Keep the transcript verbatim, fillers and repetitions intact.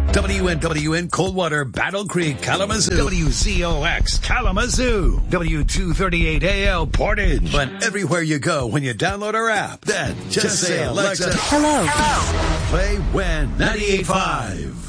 W N W N Coldwater, Battle Creek, Kalamazoo. W Z O X, Kalamazoo. W two thirty-eight A L, Portage. But everywhere you go when you download our app, then just, just say, Alexa, hello. Hello. Play W E N ninety-eight point five.